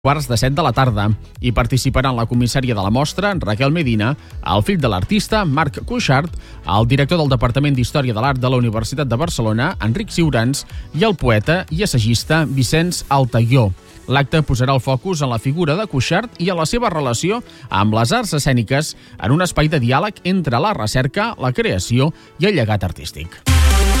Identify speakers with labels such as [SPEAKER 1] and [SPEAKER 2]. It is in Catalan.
[SPEAKER 1] 7:15 de la tarda. Hi participaran la comissària de la mostra, Raquel Medina, el fill de l'artista, Marc Cuixart, el director del Departament d'Història de l'Art de la Universitat de Barcelona, Enric Ciurans, i el poeta i assagista Vicenç Altaió. L'acte posarà el focus en la figura de Cuixart i en la seva relació amb les arts escèniques en un espai de diàleg entre la recerca, la creació i el llegat artístic.